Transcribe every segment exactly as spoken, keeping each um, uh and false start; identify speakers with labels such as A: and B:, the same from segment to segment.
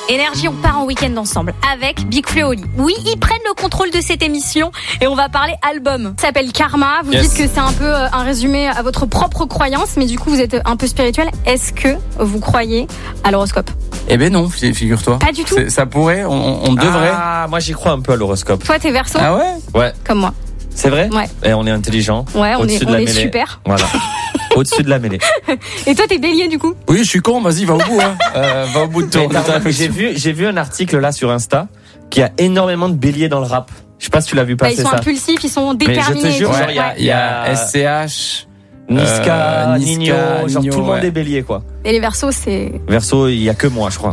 A: Énergie, on part en week-end ensemble avec Big Flo et Oli. Oui, ils prennent le contrôle de cette émission et on va parler album. Ça s'appelle Karma. Vous yes. dites que c'est un peu un résumé à votre propre croyance, mais du coup vous êtes un peu spirituel. Est-ce que vous croyez à l'horoscope ?
B: Eh ben non, figure-toi.
A: Pas du tout.
B: C'est, ça pourrait, on, on devrait.
C: Ah, moi j'y crois un peu à l'horoscope.
A: Toi t'es Verseau ?
B: Ah ouais ?
C: Ouais.
A: Comme moi.
C: C'est vrai ?
A: Ouais.
C: Et on est intelligent.
A: Ouais, on
C: au-dessus
A: est,
C: de
A: on
C: la
A: est
C: mêlée.
A: super.
C: Voilà. Au-dessus de la mêlée.
A: Et toi t'es Bélier du coup ?
B: Oui, je suis con, vas-y, va au bout. Hein. Euh, va au bout de ton.
C: J'ai vu, j'ai vu un article là sur Insta qui a énormément de béliers dans le rap. Je sais pas si tu l'as vu passer ça.
A: Bah, ils sont
C: ça.
A: impulsifs, ils sont déterminés.
C: Mais je te jure,
B: ouais,
C: genre il y a,
B: y a S C H,
C: Niska,
B: euh,
C: Nino,
B: Niska,
C: genre
B: Nino,
C: tout le monde
B: ouais.
C: est bélier quoi.
A: Et les Verseaux c'est.
C: Verseau, il y a que moi je crois.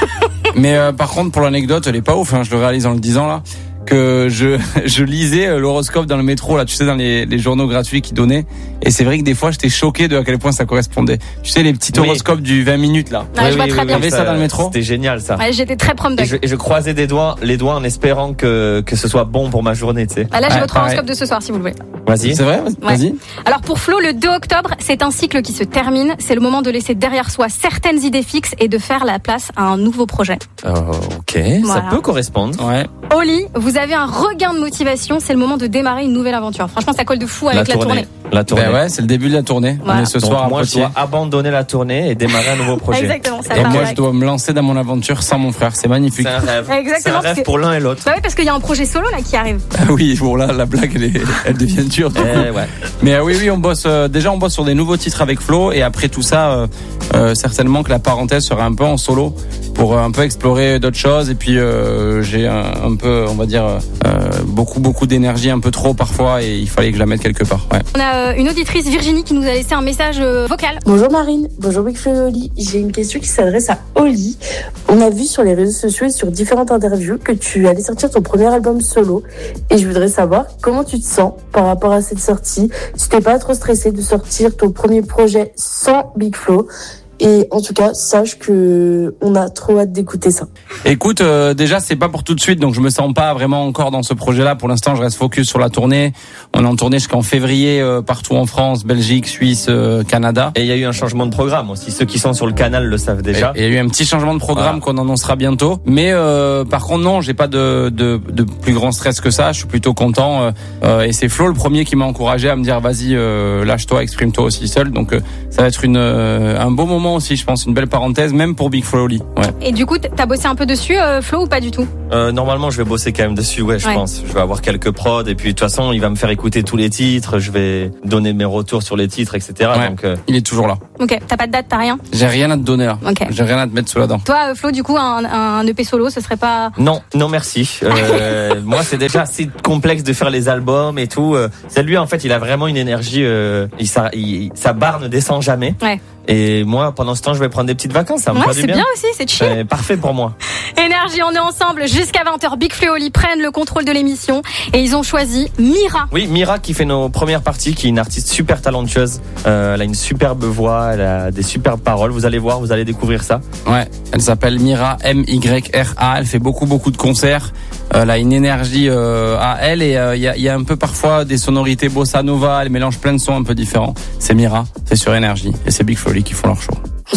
B: Mais euh, par contre pour l'anecdote, elle est pas ouf. Hein, je le réalise en le disant là. Que je je lisais l'horoscope dans le métro là, tu sais, dans les les journaux gratuits qu'ils donnaient, et c'est vrai que des fois j'étais choqué de à quel point ça correspondait. Tu sais, les petits oui. horoscopes du vingt minutes là.
A: Ouais, oui, je vois oui, très oui, bien.
B: T'avais ça, ça dans le métro.
C: C'était génial ça.
A: Ouais, j'étais très prom
C: et je, et je croisais des doigts, les doigts en espérant que que ce soit bon pour ma journée, tu sais.
A: Ah, là j'ai
B: ouais,
A: votre
B: pareil.
A: horoscope de ce soir si vous le voulez.
C: Vas-y.
B: C'est vrai, vas-y.
A: Ouais. Alors pour Flo, le deux octobre, c'est un cycle qui se termine. C'est le moment de laisser derrière soi certaines idées fixes et de faire la place à un nouveau projet.
C: Oh, ok, voilà. Ça peut correspondre.
B: Ouais.
A: Oli, vous avez un regain de motivation. C'est le moment de démarrer une nouvelle aventure. Franchement, ça colle de fou avec la tournée. La tournée.
C: La tournée.
B: Ben ouais, c'est le début de la tournée.
A: Voilà.
B: On est ce
C: Donc
B: soir
C: moi,
B: à
C: je dois abandonner la tournée et démarrer un nouveau projet.
A: Exactement. Ça
B: et moi,
A: avec.
B: je dois me lancer dans mon aventure sans mon frère. C'est magnifique.
C: C'est un rêve.
A: Exactement.
C: C'est un rêve
A: que...
C: pour l'un et l'autre.
A: Bah oui, parce qu'il y a un projet solo là qui arrive.
B: Ah oui, bon là, la blague, elle, est, elle devient dure. Du
C: eh,
B: coup.
C: Ouais.
B: Mais euh, oui, oui, on bosse. Euh, déjà, on bosse sur des nouveaux titres avec Flo, et après tout ça, euh, euh, certainement que la parenthèse sera un peu en solo pour euh, un peu explorer d'autres choses. Et puis euh, j'ai un, un peu, on va dire, euh, beaucoup, beaucoup d'énergie, un peu trop parfois, et il fallait que je la mette quelque part. Ouais.
A: On a euh, une auditrice, Virginie, qui nous a laissé un message euh, vocal.
D: Bonjour Marine, bonjour Big Flo et Oli. J'ai une question qui s'adresse à Oli. On a vu sur les réseaux sociaux et sur différentes interviews que tu allais sortir ton premier album solo, et je voudrais savoir comment tu te sens par rapport à cette sortie. Tu t'es pas trop stressé de sortir ton premier projet sans Big Flo? Et en tout cas, sache que on a trop hâte d'écouter ça.
B: Écoute, euh, déjà c'est pas pour tout de suite, donc je me sens pas vraiment encore dans ce projet-là. Pour l'instant, je reste focus sur la tournée. On est en tournée jusqu'en février euh, partout en France, Belgique, Suisse, euh, Canada.
C: Et il y a eu un changement de programme aussi. Ceux qui sont sur le canal le savent déjà.
B: Il y a eu un petit changement de programme voilà. qu'on annoncera bientôt. Mais euh, par contre non, j'ai pas de, de de plus grand stress que ça. Je suis plutôt content. Euh, euh, et c'est Flo le premier qui m'a encouragé à me dire vas-y, euh, lâche-toi, exprime-toi aussi seul. Donc euh, ça va être une euh, un beau moment aussi, je pense, une belle parenthèse, même pour Big Flo et Oli. Ouais.
A: Et du coup, t'as bossé un peu dessus, euh, Flo, ou pas du tout?
C: euh, Normalement, je vais bosser quand même dessus, ouais, je ouais. pense. Je vais avoir quelques prods, et puis de toute façon, il va me faire écouter tous les titres, je vais donner mes retours sur les titres, et cetera.
B: Ouais.
C: Donc, euh...
B: il est toujours là.
A: Ok, t'as pas de date, t'as rien?
B: J'ai rien à te donner là.
A: Okay.
B: J'ai rien à te mettre sous la dent.
A: Toi, Flo, du coup, un, un E P solo, ce serait pas...
C: Non, non merci. Euh, moi, c'est déjà assez complexe de faire les albums et tout. C'est lui, en fait, il a vraiment une énergie, euh, il, sa, il, sa barre ne descend jamais.
A: Ouais.
C: Et moi, pendant ce temps, je vais prendre des petites vacances. Ça me
A: ouais,
C: fait du bien.
A: C'est bien aussi, c'est chill.
C: C'est parfait pour moi.
A: Énergie, on est ensemble jusqu'à vingt heures. Big Flo et Oli prennent le contrôle de l'émission et ils ont choisi Mira.
C: Oui, Mira qui fait nos premières parties, qui est une artiste super talentueuse. Euh, elle a une superbe voix, elle a des superbes paroles. Vous allez voir, vous allez découvrir ça.
B: Ouais, elle s'appelle Mira, M Y R A. Elle fait beaucoup, beaucoup de concerts. Elle a une énergie euh, à elle, et il euh, y, a, y a un peu parfois des sonorités bossa nova. Elle mélange plein de sons un peu différents. C'est Mira, c'est sur Énergie, et c'est Big Flo et Oli qui font leur show.